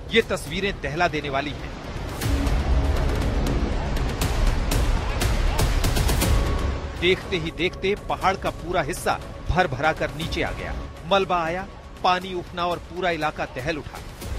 ये तस्वीरें दहला देने वाली हैं। देखते ही देखते पहाड़ का पूरा हिस्सा भर भरा कर नीचे आ गया। मलबा आया, पानी उफना और पूरा इलाका दहल उठा।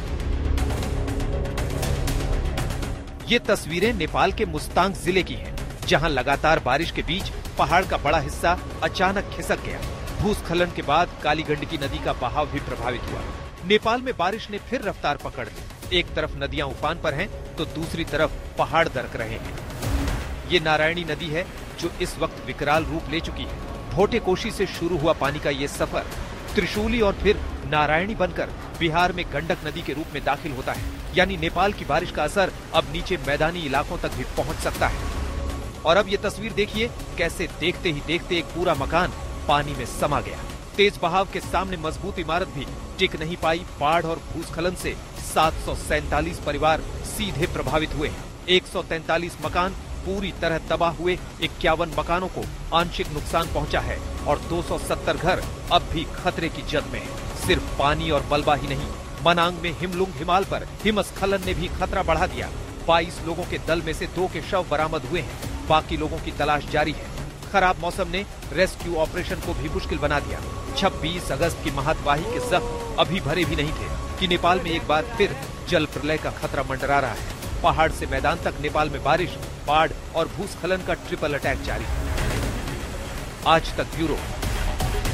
ये तस्वीरें नेपाल के मुस्तांग जिले की हैं, जहां लगातार बारिश के बीच पहाड़ का बड़ा हिस्सा अचानक खिसक गया। भूस्खलन के बाद कालीगंडकी नदी का बहाव भी प्रभावित हुआ। नेपाल में बारिश ने फिर रफ्तार पकड़ ली। एक तरफ नदियां उफान पर हैं, तो दूसरी तरफ पहाड़ दरक रहे हैं। ये नारायणी नदी है, जो इस वक्त विकराल रूप ले चुकी है। भोटेकोशी से शुरू हुआ पानी का ये सफर त्रिशूली और फिर नारायणी बनकर बिहार में गंडक नदी के रूप में दाखिल होता है। यानी नेपाल की बारिश का असर अब नीचे मैदानी इलाकों तक भी पहुंच सकता है। और अब ये तस्वीर देखिए, कैसे देखते ही देखते एक पूरा मकान पानी में समा गया। तेज बहाव के सामने मजबूत इमारत भी टिक नहीं पाई। बाढ़ और भूस्खलन से 747 परिवार सीधे प्रभावित हुए। 143 मकान पूरी तरह तबाह हुए। 51 मकानों को आंशिक नुकसान पहुंचा है और 270 घर अब भी खतरे की जद में है। सिर्फ पानी और मलबा ही नहीं, मनांग में हिमलुंग हिमाल पर हिमस्खलन ने भी खतरा बढ़ा दिया। 22 लोगों के दल में से 2 के शव बरामद हुए हैं। बाकी लोगों की तलाश जारी है। खराब मौसम ने रेस्क्यू ऑपरेशन को भी मुश्किल बना दिया। 26 अगस्त की महतवाही के जख्म अभी भरे भी नहीं थे कि नेपाल में एक बार फिर जल प्रलय का खतरा मंडरा रहा है। पहाड़ से मैदान तक नेपाल में बारिश, बाढ़ और भूस्खलन का ट्रिपल अटैक जारी है। आज तक ब्यूरो।